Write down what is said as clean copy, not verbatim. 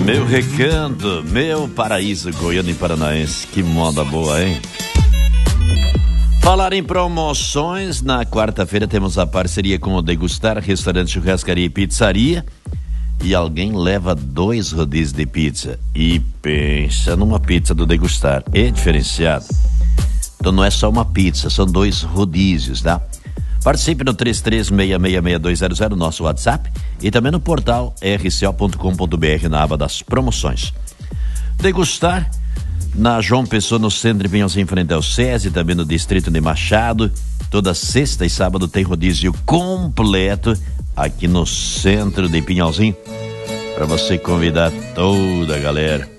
Meu recanto, meu paraíso goiano e paranaense. Que moda boa, hein? Falar em promoções, na quarta-feira temos a parceria com o Degustar, restaurante, churrascaria e pizzaria. E alguém leva 2 rodízios de pizza. E pensa numa pizza do Degustar. É diferenciado. Então não é só uma pizza, são 2 rodízios, tá? Participe no 33666200, nosso WhatsApp, e também no portal rco.com.br, na aba das promoções. Degustar na João Pessoa, no centro de Pinhalzinho, em frente ao SESI, também no distrito de Machado. Toda sexta e sábado tem rodízio completo aqui no centro de Pinhalzinho, para você convidar toda a galera.